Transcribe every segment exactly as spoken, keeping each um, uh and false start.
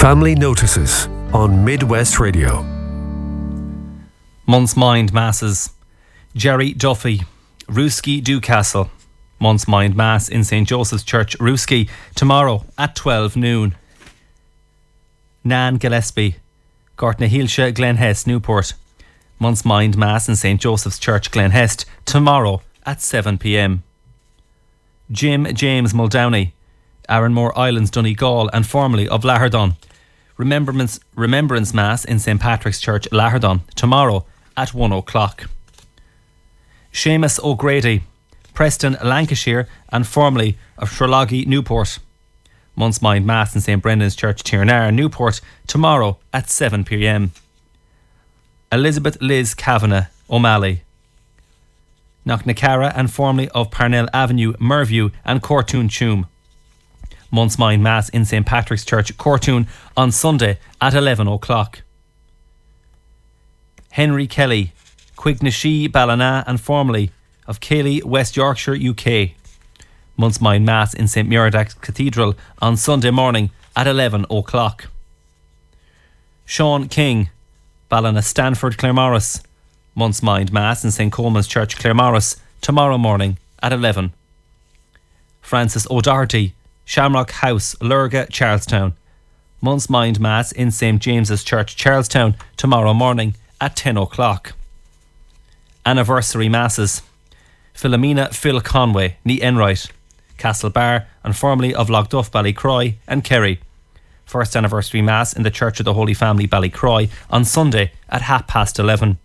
Family Notices on Midwest Radio. Month's Mind Masses. Jerry Duffy, Rooski Dewcastle. Month's Mind Mass in Saint Joseph's Church, Rooski, tomorrow at twelve noon. Nan Gillespie, Gortnahilsha, Glenhest, Newport. Month's Mind Mass in Saint Joseph's Church, Glenhest, tomorrow at seven p.m. Jim James Muldowney, Arranmore Islands, Donegal, and formerly of Laherdon. Remembrance, Remembrance Mass in Saint Patrick's Church, Laherdon, tomorrow at one o'clock. Seamus O'Grady, Preston, Lancashire, and formerly of Sherloggy, Newport. Month's Mind Mass in Saint Brendan's Church, Tirnar, Newport, tomorrow at seven p.m. Elizabeth Liz Kavanagh, O'Malley, Knocknacara, and formerly of Parnell Avenue, Merview, and Cortoon Tuam. Month's Mind Mass in Saint Patrick's Church, Cortoon, on Sunday at eleven o'clock. Henry Kelly, Quignashee, Ballina, and formerly of Cayley, West Yorkshire, U K. Month's Mind Mass in Saint Muradach Cathedral on Sunday morning at eleven o'clock. Sean King, Ballina, Stanford, Claremorris. Month's Mind Mass in Saint Coleman's Church, Claremorris, tomorrow morning at eleven. Francis O'Doherty, Shamrock House, Lurga, Charlestown. Month's Mind Mass in Saint James's Church, Charlestown, tomorrow morning at ten o'clock. Anniversary Masses. Philomena Phil Conway, Ní Enright, Castlebar, and formerly of Lochduff, Ballycroy, and Kerry. First Anniversary Mass in the Church of the Holy Family, Ballycroy, on Sunday at half past eleven.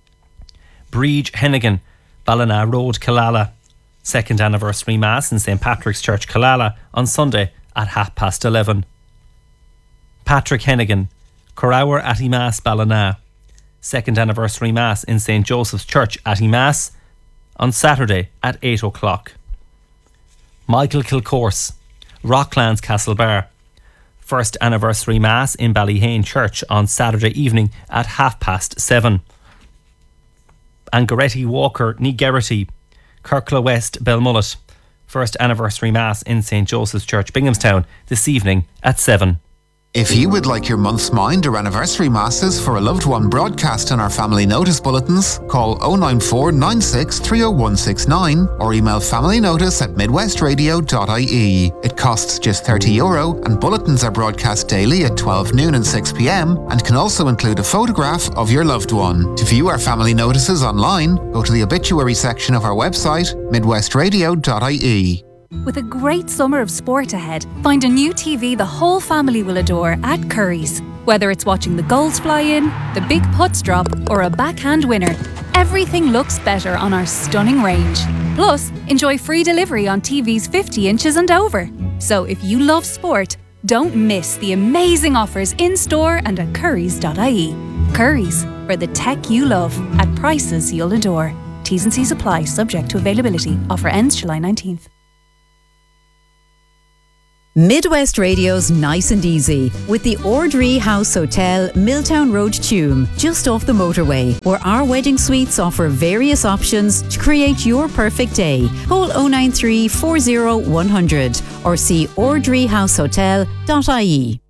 Breege Hennigan, Ballina Road, Killala. Second Anniversary Mass in Saint Patrick's Church, Killala, on Sunday at half past eleven. Patrick Hennigan, Corawer Attimass, Ballina. Second Anniversary Mass in Saint Joseph's Church, Attimass, on Saturday at eight o'clock. Michael Kilcourse, Rocklands, Castlebar. First Anniversary Mass in Ballyhane Church on Saturday evening at half past seven. Angaretti Walker, Ní Gerrity, Kirkla West, Belmullet. First Anniversary Mass in Saint Joseph's Church, Binghamstown, this evening at seven. If you would like your month's mind or anniversary masses for a loved one broadcast on our family notice bulletins, call oh nine four nine six three oh one six nine or email familynotice at midwestradio dot I E. It costs just thirty euro and bulletins are broadcast daily at twelve noon and six p.m. and can also include a photograph of your loved one. To view our family notices online, go to the obituary section of our website, midwestradio dot I E. With a great summer of sport ahead, find a new T V the whole family will adore at Curry's. Whether it's watching the goals fly in, the big putts drop, or a backhand winner, everything looks better on our stunning range. Plus, enjoy free delivery on T Vs fifty inches and over. So if you love sport, don't miss the amazing offers in-store and at currys dot I E. Curry's, for the tech you love, at prices you'll adore. T's and C's apply, subject to availability. Offer ends July nineteenth. Midwest Radio's Nice and Easy with the Ordree House Hotel, Milltown Road, Tuam, just off the motorway, where our wedding suites offer various options to create your perfect day. Call oh nine three four oh one hundred or see ordree house hotel dot I E.